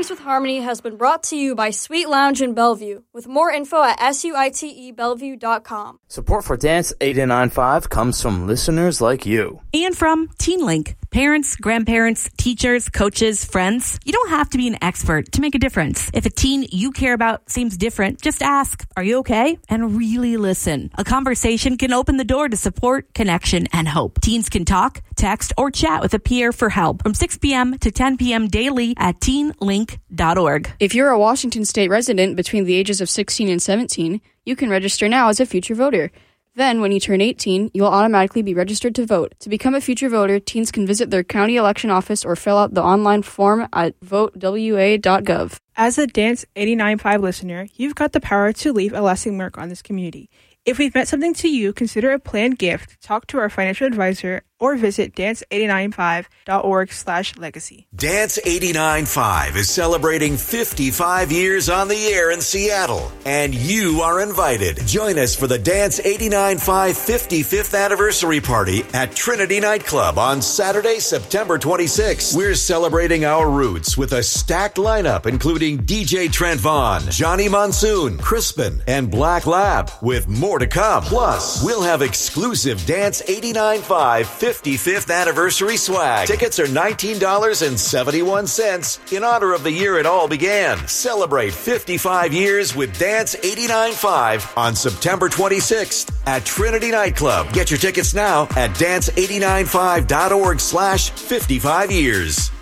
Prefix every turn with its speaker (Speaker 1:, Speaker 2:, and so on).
Speaker 1: Dance with Harmony has been brought to you by Sweet Lounge in Bellevue, with more info at suitebellevue.com.
Speaker 2: Support for Dance 89.5 comes from listeners like you.
Speaker 3: And from TeenLink. Parents, grandparents, teachers, coaches, friends. You don't have to be an expert to make a difference. If a teen you care about seems different, just ask, are you okay? And really listen. A conversation can open the door to support, connection, and hope. Teens can talk, text, or chat with a peer for help from 6 p.m. to 10 p.m. daily at teenlink.org.
Speaker 4: If you're a Washington State resident between the ages of 16 and 17, you can register now as a future voter. Then, when you turn 18, you'll automatically be registered to vote. To become a future voter, teens can visit their county election office or fill out the online form at votewa.gov.
Speaker 5: As a Dance 89.5 listener, you've got the power to leave a lasting mark on this community. If we've meant something to you, consider a planned gift, talk to our financial advisor, or visit dance895.org/legacy.
Speaker 6: Dance 89.5 is celebrating 55 years on the air in Seattle, and you are invited. Join us for the Dance 89.5 55th anniversary party at Trinity Nightclub on Saturday, September 26th. We're celebrating our roots with a stacked lineup including DJ Trent Vaughn, Johnny Monsoon, Crispin, and Black Lab, with more to come. Plus, we'll have exclusive Dance 89.5 55th anniversary swag. Tickets are $19.71 in honor of the year it all began. Celebrate 55 years with Dance 89.5 on September 26th at Trinity Nightclub. Get your tickets now at dance895.org/55 years.